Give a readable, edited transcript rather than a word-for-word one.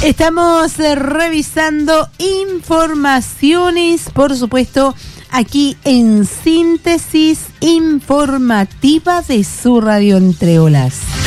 Estamos revisando informaciones, por supuesto, aquí en Síntesis Informativa de su radio Entre Olas.